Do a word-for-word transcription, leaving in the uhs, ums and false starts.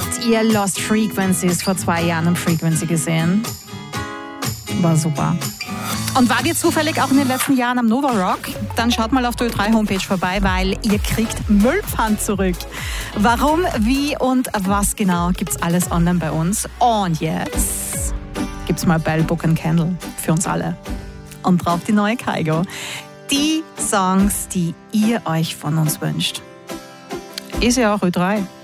Habt ihr Lost Frequencies vor zwei Jahren am Frequency gesehen? War super. Und wart ihr zufällig auch in den letzten Jahren am Nova Rock? Dann schaut mal auf der Ö drei Homepage vorbei, weil ihr kriegt Müllpfand zurück. Warum, wie und was genau, gibt's alles online bei uns. Und jetzt gibt's mal Bell Book and Candle für uns alle. Und drauf die neue Kygo. Die Songs, die ihr euch von uns wünscht. Ist ja auch Ö drei.